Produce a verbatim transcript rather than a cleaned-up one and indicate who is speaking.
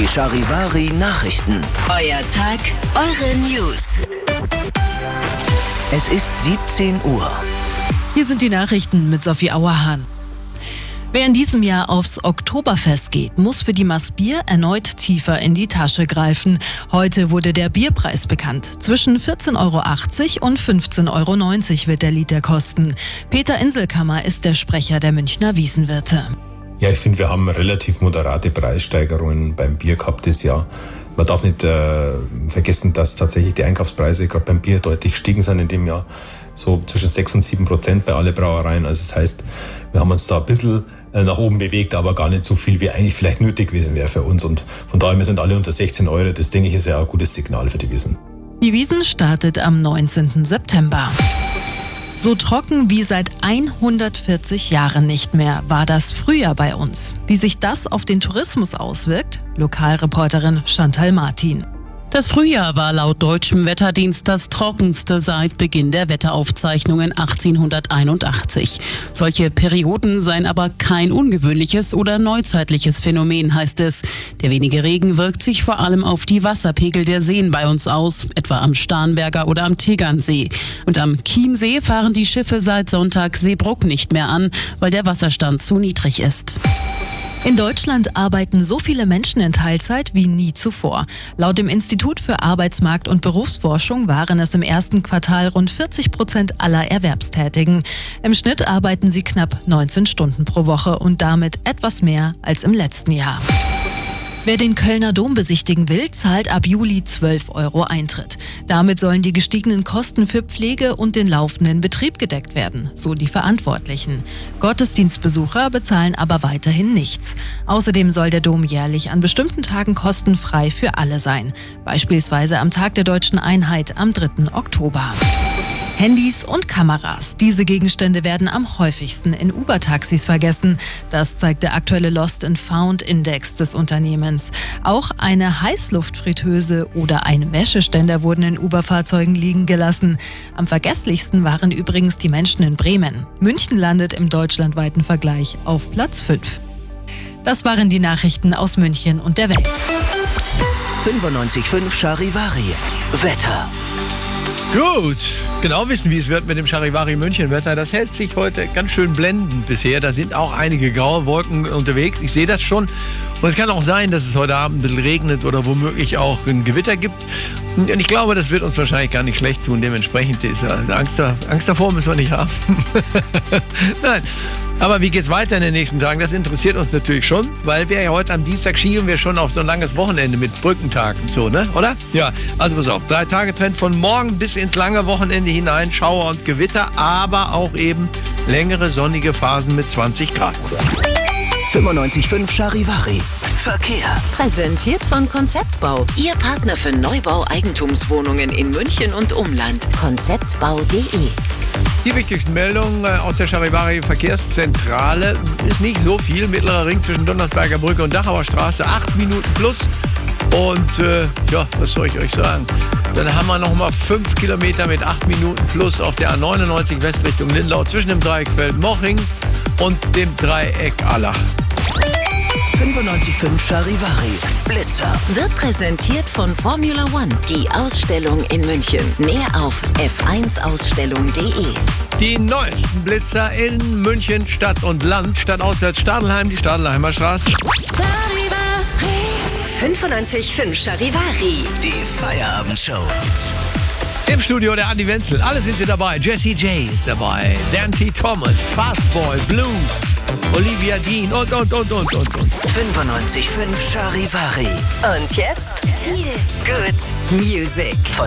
Speaker 1: Die Charivari Nachrichten.
Speaker 2: Euer Tag, eure News.
Speaker 1: Es ist siebzehn Uhr.
Speaker 3: Hier sind die Nachrichten mit Sophie Auerhahn. Wer in diesem Jahr aufs Oktoberfest geht, muss für die Maß Bier erneut tiefer in die Tasche greifen. Heute wurde der Bierpreis bekannt. Zwischen vierzehn Euro achtzig und fünfzehn Euro neunzig wird der Liter kosten. Peter Inselkammer ist der Sprecher der Münchner Wiesenwirte.
Speaker 4: Ja, ich finde, wir haben relativ moderate Preissteigerungen beim Bier gehabt dieses Jahr. Man darf nicht äh, vergessen, dass tatsächlich die Einkaufspreise gerade beim Bier deutlich gestiegen sind in dem Jahr. So zwischen sechs und sieben Prozent bei allen Brauereien. Also das heißt, wir haben uns da ein bisschen nach oben bewegt, aber gar nicht so viel, wie eigentlich vielleicht nötig gewesen wäre für uns. Und von daher, wir sind alle unter sechzehn Euro. Das, denke ich, ist ja ein gutes Signal für die Wiesn.
Speaker 3: Die Wiesn startet am neunzehnten September. So trocken wie seit hundertvierzig Jahren nicht mehr war das Frühjahr bei uns. Wie sich das auf den Tourismus auswirkt? Lokalreporterin Chantal Martin.
Speaker 5: Das Frühjahr war laut deutschem Wetterdienst das trockenste seit Beginn der Wetteraufzeichnungen achtzehnhunderteinundachtzig. Solche Perioden seien aber kein ungewöhnliches oder neuzeitliches Phänomen, heißt es. Der wenige Regen wirkt sich vor allem auf die Wasserpegel der Seen bei uns aus, etwa am Starnberger oder am Tegernsee. Und am Chiemsee fahren die Schiffe seit Sonntag Seebruck nicht mehr an, weil der Wasserstand zu niedrig ist.
Speaker 3: In Deutschland arbeiten so viele Menschen in Teilzeit wie nie zuvor. Laut dem Institut für Arbeitsmarkt- und Berufsforschung waren es im ersten Quartal rund vierzig Prozent aller Erwerbstätigen. Im Schnitt arbeiten sie knapp neunzehn Stunden pro Woche und damit etwas mehr als im letzten Jahr. Wer den Kölner Dom besichtigen will, zahlt ab Juli zwölf Euro Eintritt. Damit sollen die gestiegenen Kosten für Pflege und den laufenden Betrieb gedeckt werden, so die Verantwortlichen. Gottesdienstbesucher bezahlen aber weiterhin nichts. Außerdem soll der Dom jährlich an bestimmten Tagen kostenfrei für alle sein, beispielsweise am Tag der Deutschen Einheit am dritten Oktober. Handys und Kameras. Diese Gegenstände werden am häufigsten in Uber-Taxis vergessen. Das zeigt der aktuelle Lost and Found Index des Unternehmens. Auch eine Heißluftfritteuse oder ein Wäscheständer wurden in Uber-Fahrzeugen liegen gelassen. Am vergesslichsten waren übrigens die Menschen in Bremen. München landet im deutschlandweiten Vergleich auf Platz fünf. Das waren die Nachrichten aus München und der Welt.
Speaker 1: fünfundneunzig Komma fünf Charivari. Wetter.
Speaker 6: Gut, genau wissen, wie es wird mit dem Charivari München Wetter. Das hält sich heute ganz schön blendend bisher. Da sind auch einige graue Wolken unterwegs. Ich sehe das schon. Und es kann auch sein, dass es heute Abend ein bisschen regnet oder womöglich auch ein Gewitter gibt. Und ich glaube, das wird uns wahrscheinlich gar nicht schlecht tun. Dementsprechend ist Angst, Angst davor müssen wir nicht haben. Nein. Aber wie geht's weiter in den nächsten Tagen? Das interessiert uns natürlich schon, weil wir ja heute am Dienstag schielen wir schon auf so ein langes Wochenende mit Brückentag und so, ne? Oder? Ja, also pass auf. Drei Tage Trend von morgen bis ins lange Wochenende hinein. Schauer und Gewitter, aber auch eben längere sonnige Phasen mit zwanzig Grad.
Speaker 1: fünfundneunzig Komma fünf Charivari. Verkehr.
Speaker 2: Präsentiert von Konzeptbau. Ihr Partner für Neubau-Eigentumswohnungen in München und Umland. konzeptbau punkt de.
Speaker 6: Die wichtigsten Meldungen aus der Charivari Verkehrszentrale ist nicht so viel. Mittlerer Ring zwischen Donnersberger Brücke und Dachauer Straße, acht Minuten plus. Und äh, ja, was soll ich euch sagen? Dann haben wir nochmal fünf Kilometer mit acht Minuten plus auf der A neunundneunzig West Richtung Lindau zwischen dem Dreieck Moching und dem Dreieck Allach.
Speaker 1: fünfundneunzig Komma fünf Charivari. Blitzer.
Speaker 2: Wird präsentiert von Formula One. Die Ausstellung in München. Mehr auf f eins ausstellung punkt de.
Speaker 6: Die neuesten Blitzer in München, Stadt und Land. Stadt auswärts Stadelheim, die Stadelheimer Straße.
Speaker 2: fünfundneunzig Komma fünf Charivari.
Speaker 1: Die Feierabendshow.
Speaker 6: Im Studio der Andi Wenzel. Alle sind sie dabei. Jessie J ist dabei. Dan T. Thomas, Fastboy, Blue, Olivia Dean und, und, und, und, und, und.
Speaker 1: fünfundneunzig Komma fünf Charivari.
Speaker 2: Und jetzt viel Good Music.
Speaker 1: Von